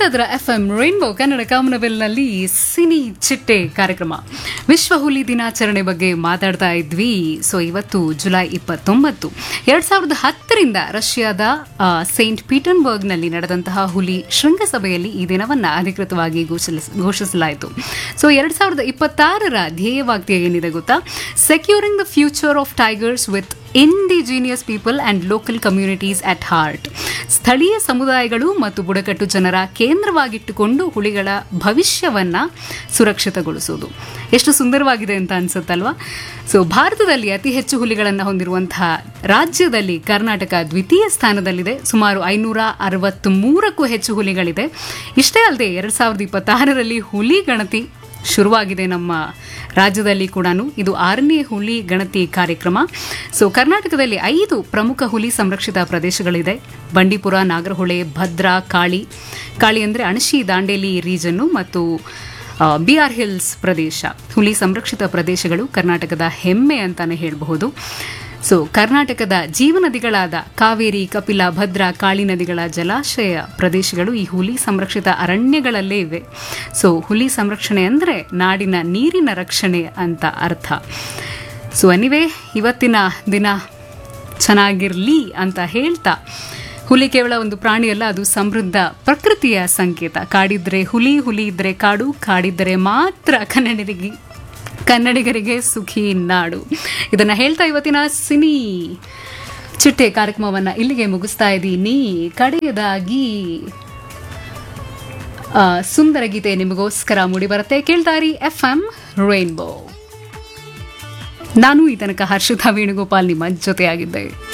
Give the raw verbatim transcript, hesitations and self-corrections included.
ಕೇಳ್ತಾ ಇದ್ರ F M rainbow Kannada ಕಾಮನವೆಲ್ನಲ್ಲಿ cine ಚಿಟ್ಟೆ ಕಾರ್ಯಕ್ರಮ. ವಿಶ್ವ ಹುಲಿ ದಿನಾಚರಣೆ ಬಗ್ಗೆ ಮಾತಾಡ್ತಾ ಇದ್ವಿ. ಸೊ ಇವತ್ತು ಜುಲೈ ಇಪ್ಪತ್ತೊಂಬತ್ತು ಎರಡ್ ಸಾವಿರದ ಹತ್ತರಿಂದ ರಷ್ಯಾದ ಸೇಂಟ್ ಪೀಟರ್ಸ್ಬರ್ಗ್ನಲ್ಲಿ ನಡೆದಂತಹ ಹುಲಿ ಶೃಂಗಸಭೆಯಲ್ಲಿ ಈ ದಿನವನ್ನು ಅಧಿಕೃತವಾಗಿ ಘೋಷಿಸಲಾಯಿತು. ಸೊ ಎರಡ್ ಸಾವಿರದ ಇಪ್ಪತ್ತಾರರ ಧ್ಯೇಯವಾಕ್ಯ ಏನಿದೆ ಗೊತ್ತಾ? Securing the future of tigers with indigenous people and local communities at heart. ಸ್ಥಳೀಯ ಸಮುದಾಯಗಳು ಮತ್ತು ಬುಡಕಟ್ಟು ಜನರ ಕೇಂದ್ರವಾಗಿಟ್ಟುಕೊಂಡು ಹುಲಿಗಳ ಭವಿಷ್ಯವನ್ನ ಸುರಕ್ಷಿತಗೊಳಿಸುವುದು. ಎಷ್ಟು ಸುಂದರವಾಗಿದೆ ಅಂತ ಅನ್ಸುತ್ತಲ್ವಾ? ಸೊ ಭಾರತದಲ್ಲಿ ಅತಿ ಹೆಚ್ಚು ಹುಲಿಗಳನ್ನು ಹೊಂದಿರುವಂತಹ ರಾಜ್ಯದಲ್ಲಿ ಕರ್ನಾಟಕ ದ್ವಿತೀಯ ಸ್ಥಾನದಲ್ಲಿದೆ. ಸುಮಾರು ಐನೂರ ಅರವತ್ತ್ ಮೂರಕ್ಕೂ ಹೆಚ್ಚು ಹುಲಿಗಳಿದೆ. ಇಷ್ಟೇ ಅಲ್ಲದೆ ಎರಡ್ ಸಾವಿರದ ಇಪ್ಪತ್ತಾರರಲ್ಲಿ ಹುಲಿ ಗಣತಿ ಶುರುವಾಗಿದೆ ನಮ್ಮ ರಾಜ್ಯದಲ್ಲಿ ಕೂಡ. ಇದು ಆರನೇ ಹುಲಿ ಗಣತಿ ಕಾರ್ಯಕ್ರಮ. ಸೊ ಕರ್ನಾಟಕದಲ್ಲಿ ಐದು ಪ್ರಮುಖ ಹುಲಿ ಸಂರಕ್ಷಿತ ಪ್ರದೇಶಗಳಿದೆ. ಬಂಡೀಪುರ, ನಾಗರಹೊಳೆ, ಭದ್ರಾ, ಕಾಳಿ ಕಾಳಿ ಅಂದರೆ ಅಣಶಿ, ದಾಂಡೇಲಿ ರೀಜನ್ನು ಮತ್ತು ಬಿ ಆರ್ ಹಿಲ್ಸ್ ಪ್ರದೇಶ ಹುಲಿ ಸಂರಕ್ಷಿತ ಪ್ರದೇಶಗಳು ಕರ್ನಾಟಕದ ಹೆಮ್ಮೆ ಅಂತಾನೆ ಹೇಳಬಹುದು. ಸೊ ಕರ್ನಾಟಕದ ಜೀವನದಿಗಳಾದ ಕಾವೇರಿ, ಕಪಿಲ, ಭದ್ರಾ, ಕಾಳಿ ನದಿಗಳ ಜಲಾಶಯ ಪ್ರದೇಶಗಳು ಈ ಹುಲಿ ಸಂರಕ್ಷಿತ ಅರಣ್ಯಗಳಲ್ಲೇ ಇವೆ. ಸೊ ಹುಲಿ ಸಂರಕ್ಷಣೆ ಅಂದರೆ ನಾಡಿನ ನೀರಿನ ರಕ್ಷಣೆ ಅಂತ ಅರ್ಥ. ಸೊ ಎನಿವೇ, ಇವತ್ತಿನ ದಿನ ಚೆನ್ನಾಗಿರಲಿ ಅಂತ ಹೇಳ್ತಾ, ಹುಲಿ ಕೇವಲ ಒಂದು ಪ್ರಾಣಿಯಲ್ಲ, ಅದು ಸಮೃದ್ಧ ಪ್ರಕೃತಿಯ ಸಂಕೇತ. ಕಾಡಿದ್ರೆ ಹುಲಿ, ಹುಲಿ ಇದ್ರೆ ಕಾಡು, ಕಾಡಿದ್ದರೆ ಮಾತ್ರ ಕನ್ನಡಿಗರಿಗೆ ಕನ್ನಡಿಗರಿಗೆ ಸುಖಿ ನಾಡು. ಇದನ್ನ ಹೇಳ್ತಾ ಇವತ್ತಿನ ಸಿನಿ ಚಿಟ್ಟೆ ಕಾರ್ಯಕ್ರಮವನ್ನ ಇಲ್ಲಿಗೆ ಮುಗಿಸ್ತಾ ಇದ್ದೀನಿ. ಕಡೆಯದಾಗಿ ಸುಂದರ ಗೀತೆ ನಿಮಗೋಸ್ಕರ ಮೂಡಿ ಬರುತ್ತೆ. ಕೇಳ್ತಾರಿ ಎಫ್ ಎಂ ರೈನ್ಬೋ. ನಾನು ಈ ತನಕ ಹರ್ಷಿತಾ ವೇಣುಗೋಪಾಲ್ ನಿಮ್ಮ ಜೊತೆಯಾಗಿದ್ದೆ.